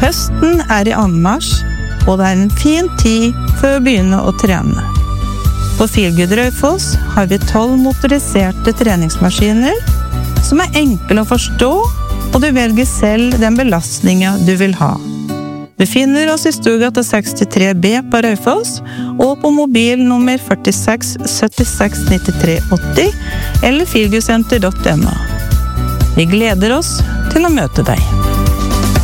Høsten I anmarsj, og det en fin tid for å begynne å trene. På Feelgood Raufoss har vi 12 motoriserte treningsmaskiner som enkle å forstå, og du velger selv den belastningen du vil ha. Du finner oss I Storgata 63B på Raufoss, og på mobil nummer 46 76 93 80 eller feelgoodsenter.no. Vi gleder oss til å møte deg.